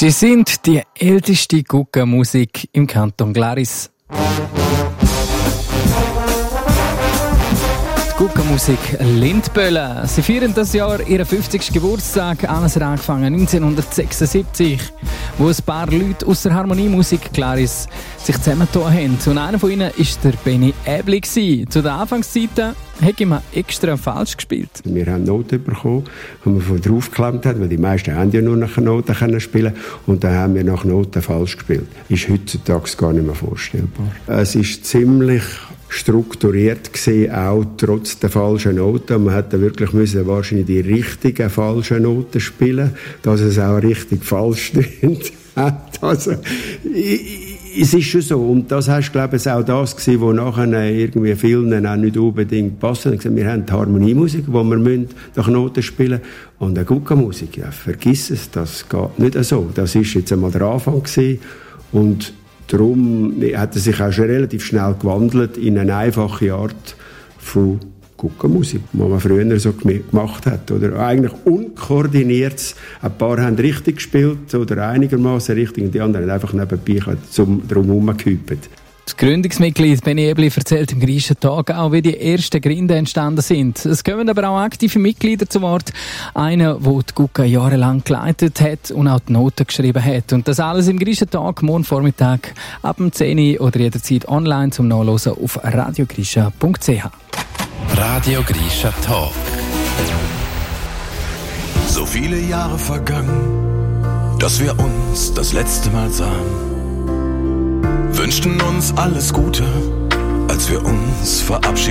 Sie sind die älteste Gucka-Musik im Kanton Glaris. Die Gucka-Musik Lindböller. Sie feiern das Jahr ihren 50. Geburtstag. Alles hat angefangen 1976, wo ein paar Leute aus der Harmoniemusik Glaris sich zusammengetan haben. Und einer von ihnen war der Benny Äbli. Zu den Anfangszeiten hat er extra falsch gespielt. Wir haben Noten bekommen, die wir von drauf geklemmt haben, weil die meisten haben ja nur nach Noten können spielen. Und dann haben wir nach Noten falsch gespielt. Ist heutzutage gar nicht mehr vorstellbar. Es ist ziemlich strukturiert gesehen, auch trotz der falschen Noten. Man hätte wirklich müssen wahrscheinlich die richtigen falschen Noten spielen, dass es auch richtig falsch stimmt. Also, es ist schon so. Und das war, glaube ich, auch das gewesen, was nachher irgendwie vielen auch nicht unbedingt passt. Wir haben die Harmoniemusik, wo wir nach Noten spielen müssen. Und eine Gucka-Musik, ja, vergiss es, das geht nicht so. Das war jetzt einmal der Anfang gewesen. Und darum hat er sich auch schon relativ schnell gewandelt in eine einfache Art von Gucka-Musik, die man früher so gemacht hat. Oder eigentlich unkoordiniert. Ein paar haben richtig gespielt oder einigermaßen richtig und die anderen haben einfach nebenbei drum herumgehüpft. Das Gründungsmitglied Benny Äbli erzählt im Griechischen Tag auch, wie die ersten Gründer entstanden sind. Es kommen aber auch aktive Mitglieder zu Wort. Einer, der die Gucka jahrelang geleitet hat und auch die Noten geschrieben hat. Und das alles im Griechischen Tag, morgen Vormittag ab dem 10 Uhr oder jederzeit online zum Nachhören auf radiogrischa.ch. Radio Grischa Talk. So viele Jahre vergangen, dass wir uns das letzte Mal sahen. Wünschten uns alles Gute, als wir uns verabschiedeten.